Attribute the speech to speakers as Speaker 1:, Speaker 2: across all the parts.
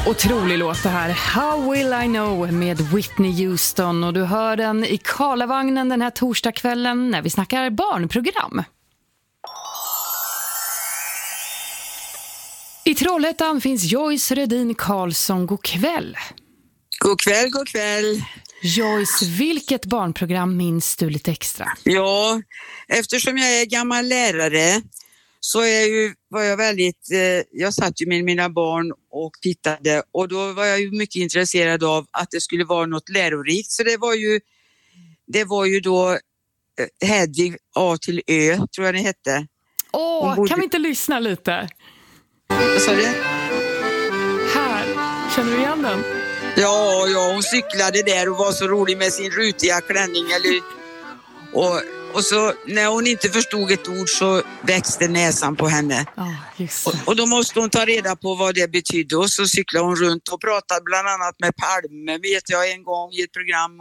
Speaker 1: Otrolig låt det här. How Will I Know med Whitney Houston. Och du hör den i Karlavagnen den här torsdagskvällen när vi snackar barnprogram. I Trollhättan finns Joyce Rödin Karlsson. God kväll.
Speaker 2: God kväll, god kväll.
Speaker 1: Joyce, vilket barnprogram minns du lite extra?
Speaker 2: Ja, eftersom jag är gammal lärare så var jag väldigt, jag satt ju med mina barn och tittade och då var jag ju mycket intresserad av att det skulle vara något lärorikt. Så det var ju då Hedvig A till Ö, tror jag det hette.
Speaker 1: Kan vi inte lyssna lite?
Speaker 2: Vad sa du?
Speaker 1: Här, känner du igen den?
Speaker 2: Ja, hon cyklade där och var så rolig med sin rutiga klänning. Och så när hon inte förstod ett ord så växte näsan på henne.
Speaker 1: Just det.
Speaker 2: Och då måste hon ta reda på vad det betydde. Och så cyklade hon runt och pratade bland annat med Palme, vet jag, en gång i ett program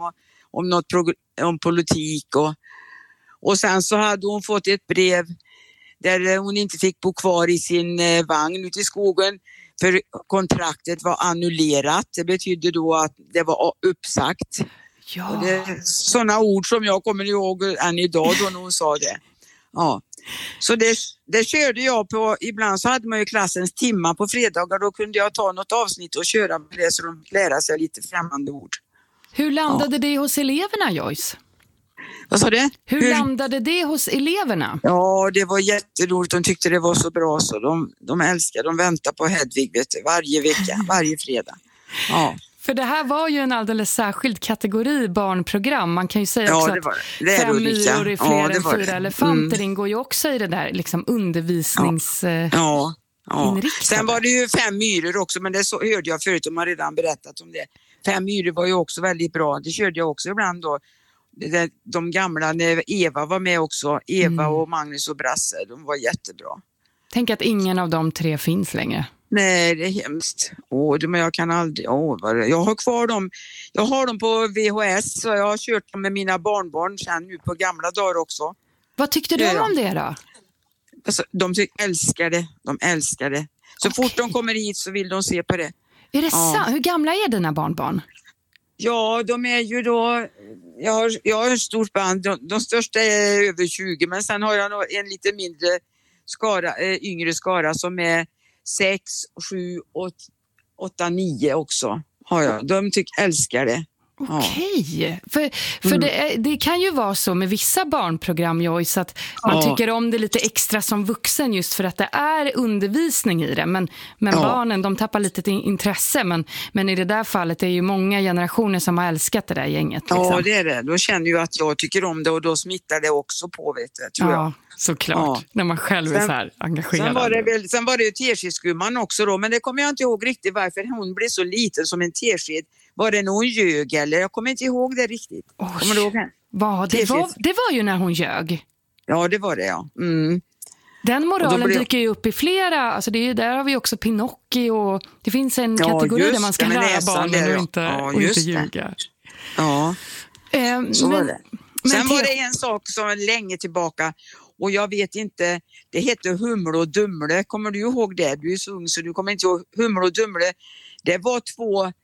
Speaker 2: om politik. Och sen så hade hon fått ett brev där hon inte fick bo kvar i sin vagn ute i skogen. För kontraktet var annullerat. Det betydde då att det var uppsagt.
Speaker 1: Ja.
Speaker 2: Och det är sådana ord som jag kommer ihåg än idag då när hon sa det. Ja. Så det körde jag på. Ibland så hade man ju klassens timmar på fredagar. Då kunde jag ta något avsnitt och köra med det så de lära sig lite främmande ord.
Speaker 1: Hur landade det hos eleverna, Joyce?
Speaker 2: Vad sa du?
Speaker 1: Hur landade det hos eleverna?
Speaker 2: Ja, det var jätteroligt. De tyckte det var så bra så de älskade. De väntade på Hedvig, vet du, varje vecka, varje fredag. Ja.
Speaker 1: För det här var ju en alldeles särskild kategori barnprogram. Man kan ju säga också att 5 myror är fler än 4 elefanter ingår ju också i det där liksom undervisningsinriktade.
Speaker 2: Sen var det ju 5 myror också, men det hörde jag förut, de har redan berättat om det. 5 myror var ju också väldigt bra. Det körde jag också ibland då. De gamla, när Eva var med också, Eva och Magnus och Brasse, de var jättebra.
Speaker 1: Tänk att ingen av de 3 finns längre.
Speaker 2: Nej, det är hemskt. Men jag kan aldrig, jag har kvar dem. Jag har dem på VHS så jag har kört dem med mina barnbarn sen nu på gamla dagar också.
Speaker 1: Vad tyckte du om det då?
Speaker 2: Alltså, de älskar det. Så fort de kommer hit så vill de se på det.
Speaker 1: Är det sant? Hur gamla är dina barnbarn?
Speaker 2: Ja, de är ju då, jag har ett stort band, de största är över 20, men sen har jag en lite mindre yngre skara som är 6, 7, 8, 9 också. Har jag. De älskar det.
Speaker 1: Okej, för det kan ju vara så med vissa barnprogram, Joyce, att man tycker om det lite extra som vuxen just för att det är undervisning i det. Men barnen, de tappar lite intresse. Men i det där fallet är ju många generationer som har älskat det där gänget. Liksom.
Speaker 2: Ja, det är det. Då känner ju att jag tycker om det och då smittar det också på, vet du, tror jag.
Speaker 1: Såklart. När man själv är så här engagerad.
Speaker 2: Sen var det ju teskedsgumman också då, men det kommer jag inte ihåg riktigt varför hon blev så liten som en tesked. Var det någon ljög eller? Jag kommer inte ihåg det riktigt. Kommer du ihåg det?
Speaker 1: Det var ju när hon ljög.
Speaker 2: Ja, det var det, ja. Mm.
Speaker 1: Den moralen dyker ju upp i flera, alltså där har vi också Pinocchio och det finns en kategori där man ska lära barnen och inte ljuga.
Speaker 2: Ja, så var det. Sen var det en sak som var länge tillbaka och jag vet inte, det heter Humle och Dumle, kommer du ihåg det? Du är så ung så du kommer inte ihåg Humle och Dumle. Det var 2